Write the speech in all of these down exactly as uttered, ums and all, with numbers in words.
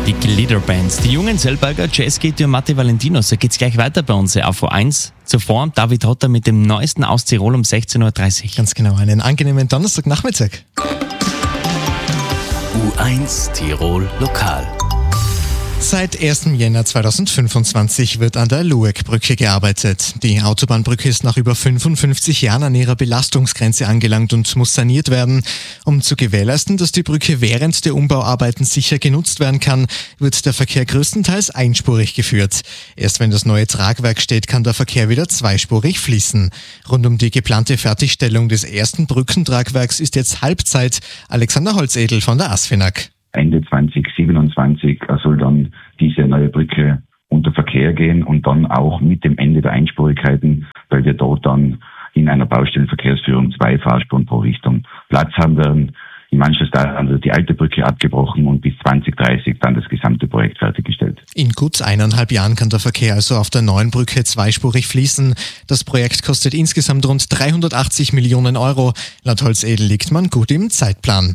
die Glitterband. Die jungen Selberger Jess Gitti und Matti Valentino. So geht's gleich weiter bei uns auf U eins. Zuvor David Hotter mit dem Neuesten aus Tirol um sechzehn Uhr dreißig. Ganz genau, einen angenehmen Donnerstagnachmittag. U eins Tirol Lokal. Seit ersten Jänner zweitausendfünfundzwanzig wird an der Lueckbrücke gearbeitet. Die Autobahnbrücke ist nach über fünfundfünfzig Jahren an ihrer Belastungsgrenze angelangt und muss saniert werden. Um zu gewährleisten, dass die Brücke während der Umbauarbeiten sicher genutzt werden kann, wird der Verkehr größtenteils einspurig geführt. Erst wenn das neue Tragwerk steht, kann der Verkehr wieder zweispurig fließen. Rund um die geplante Fertigstellung des ersten Brückentragwerks ist jetzt Halbzeit. Alexander Holzedel von der ASFINAG. Ende zwanzig siebenundzwanzig soll dann diese neue Brücke unter Verkehr gehen und dann auch mit dem Ende der Einspurigkeiten, weil wir dort dann in einer Baustellenverkehrsführung zwei Fahrspuren pro Richtung Platz haben werden. Im Anschluss daran wird die alte Brücke abgebrochen und bis zwanzig dreißig dann das gesamte Projekt fertiggestellt. In gut eineinhalb Jahren kann der Verkehr also auf der neuen Brücke zweispurig fließen. Das Projekt kostet insgesamt rund dreihundertachtzig Millionen Euro. Laut Holzedel liegt man gut im Zeitplan.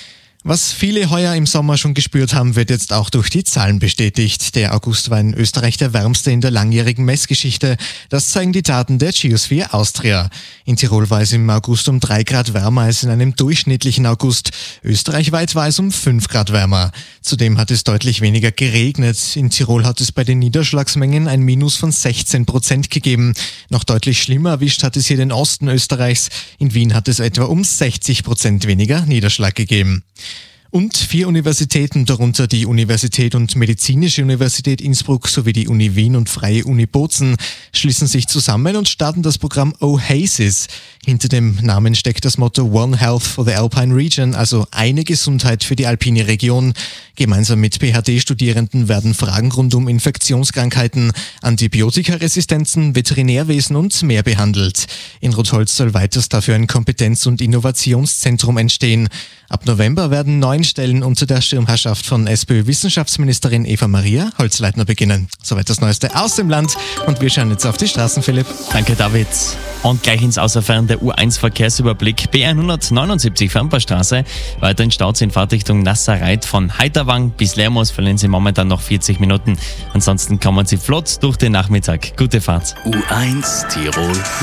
Was viele heuer im Sommer schon gespürt haben, wird jetzt auch durch die Zahlen bestätigt. Der August war in Österreich der wärmste in der langjährigen Messgeschichte. Das zeigen die Daten der Geosphere Austria. In Tirol war es im August um drei Grad wärmer als in einem durchschnittlichen August. Österreichweit war es um fünf Grad wärmer. Zudem hat es deutlich weniger geregnet. In Tirol hat es bei den Niederschlagsmengen ein Minus von sechzehn Prozent gegeben. Noch deutlich schlimmer erwischt hat es hier den Osten Österreichs. In Wien hat es etwa um sechzig Prozent weniger Niederschlag gegeben. Und vier Universitäten, darunter die Universität und Medizinische Universität Innsbruck sowie die Uni Wien und Freie Uni Bozen, schließen sich zusammen und starten das Programm OHASIS. Hinter dem Namen steckt das Motto One Health for the Alpine Region, also eine Gesundheit für die alpine Region. Gemeinsam mit P H D-Studierenden werden Fragen rund um Infektionskrankheiten, Antibiotikaresistenzen, Veterinärwesen und mehr behandelt. In Rotholz soll weiters dafür ein Kompetenz- und Innovationszentrum entstehen. Ab November werden neun Stellen unter der Schirmherrschaft von SPÖ-Wissenschaftsministerin Eva-Maria Holzleitner beginnen. Soweit das Neueste aus dem Land und wir schauen jetzt auf die Straßen, Philipp. Danke, David. Und gleich ins Außerfern der U eins Verkehrsüberblick. B hundertneunundsiebzig Fernpaarstraße. Weiterhin Staus in Fahrtrichtung Nasserreit von Heiterwang bis Lermoos verlieren Sie momentan noch vierzig Minuten. Ansonsten kommen Sie flott durch den Nachmittag. Gute Fahrt. U eins Tirol